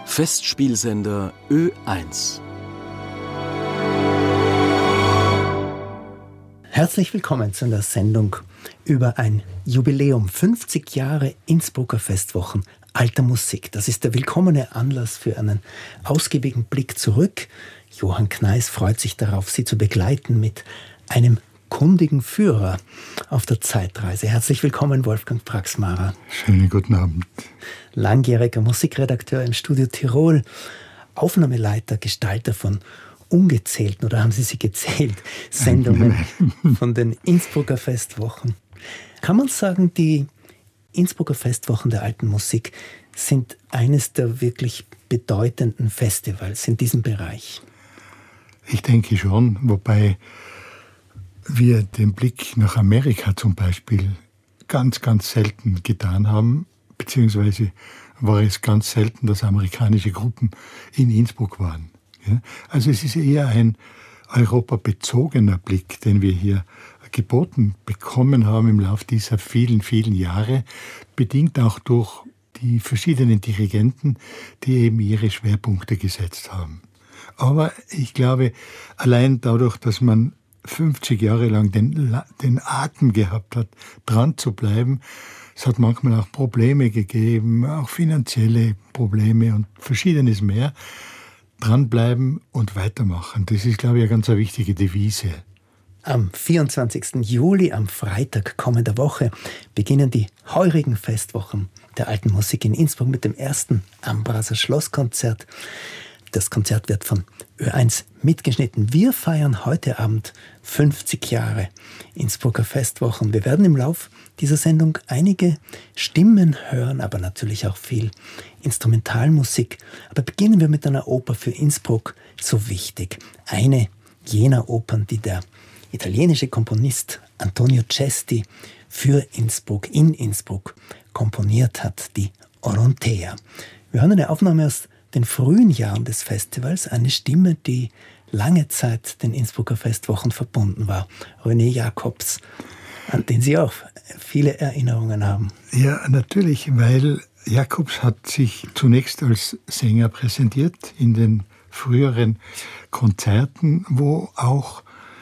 Festspielsender Ö1. Herzlich willkommen zu einer Sendung über ein Jubiläum. 50 Jahre Innsbrucker Festwochen alter Musik. Das ist der willkommene Anlass für einen ausgiebigen Blick zurück. Johann Kneis freut sich darauf, Sie zu begleiten mit einem kundigen Führer auf der Zeitreise. Herzlich willkommen, Wolfgang Praxmarer. Schönen guten Abend. Langjähriger Musikredakteur im Studio Tirol, Aufnahmeleiter, Gestalter von ungezählten, oder haben Sie sie gezählt, Sendungen von den Innsbrucker Festwochen. Kann man sagen, die Innsbrucker Festwochen der alten Musik sind eines der wirklich bedeutenden Festivals in diesem Bereich? Ich denke schon, wobei wir den Blick nach Amerika zum Beispiel ganz, ganz selten getan haben, beziehungsweise war es ganz selten, dass amerikanische Gruppen in Innsbruck waren. Ja? Also es ist eher ein europabezogener Blick, den wir hier geboten bekommen haben im Laufe dieser vielen, vielen Jahre, bedingt auch durch die verschiedenen Dirigenten, die eben ihre Schwerpunkte gesetzt haben. Aber ich glaube, allein dadurch, dass man 50 Jahre lang den Atem gehabt hat, dran zu bleiben. Es hat manchmal auch Probleme gegeben, auch finanzielle Probleme und Verschiedenes mehr. Dranbleiben und weitermachen. Das ist, glaube ich, eine ganz wichtige Devise. Am 24. Juli, am Freitag kommender Woche, beginnen die heurigen Festwochen der alten Musik in Innsbruck mit dem ersten Ambraser Schlosskonzert. Das Konzert wird von Ö1 mitgeschnitten. Wir feiern heute Abend 50 Jahre Innsbrucker Festwochen. Wir werden im Lauf dieser Sendung einige Stimmen hören, aber natürlich auch viel Instrumentalmusik. Aber beginnen wir mit einer Oper für Innsbruck, so wichtig. Eine jener Opern, die der italienische Komponist Antonio Cesti für Innsbruck, in Innsbruck komponiert hat, die Orontea. Wir hören eine Aufnahme aus den frühen Jahren des Festivals, eine Stimme, die lange Zeit den Innsbrucker Festwochen verbunden war. René Jacobs, an den Sie auch viele Erinnerungen haben. Ja, natürlich, weil Jacobs hat sich zunächst als Sänger präsentiert in den früheren Konzerten, wo auch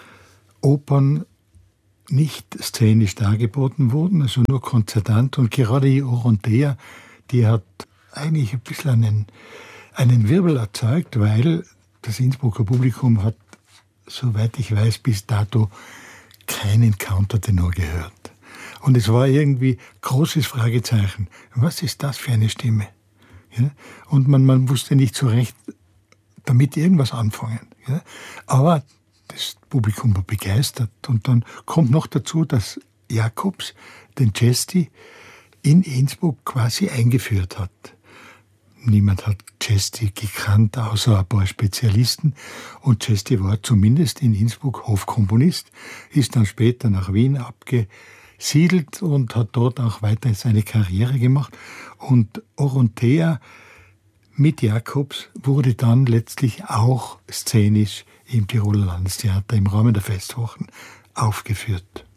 Opern nicht szenisch dargeboten wurden, also nur konzertant. Und gerade die Orontea, die hat eigentlich ein bisschen einen Wirbel erzeugt, weil das Innsbrucker Publikum hat, soweit ich weiß, bis dato keinen Countertenor gehört. Und es war irgendwie großes Fragezeichen. Was ist das für eine Stimme? Ja? Und man wusste nicht so recht damit irgendwas anfangen. Ja? Aber das Publikum war begeistert. Und dann kommt noch dazu, dass Jacobs den Cesti in Innsbruck quasi eingeführt hat. Niemand hat Cesti gekannt, außer ein paar Spezialisten. Und Cesti war zumindest in Innsbruck Hofkomponist, ist dann später nach Wien abgesiedelt und hat dort auch weiter seine Karriere gemacht. Und Orontea mit Jacobs wurde dann letztlich auch szenisch im Tiroler Landestheater im Rahmen der Festwochen aufgeführt.